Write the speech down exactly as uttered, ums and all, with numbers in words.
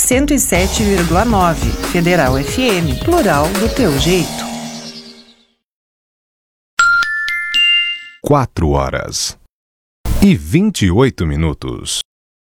cento e sete vírgula nove. Federal F M, plural do teu jeito. Quatro horas e vinte e oito minutos.